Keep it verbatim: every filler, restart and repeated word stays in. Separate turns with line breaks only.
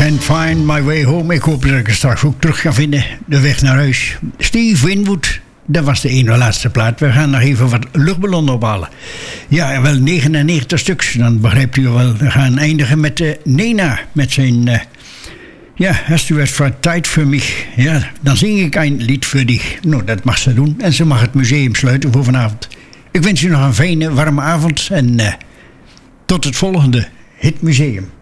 Can't Find My Way Home. Ik hoop dat ik er straks ook terug ga vinden. De weg naar huis. Steve Winwood. Dat was de ene laatste plaat. We gaan nog even wat luchtballonnen ophalen. Ja, wel negenennegentig stuks. Dan begrijpt u wel. We gaan eindigen met uh, Nena. Met zijn... Uh, ja, hast du etwa tijd voor mij? Ja, dan zing ik een lied voor dich. Nou, dat mag ze doen. En ze mag het museum sluiten voor vanavond. Ik wens u nog een fijne, warme avond. En uh, tot het volgende Hitmuseum.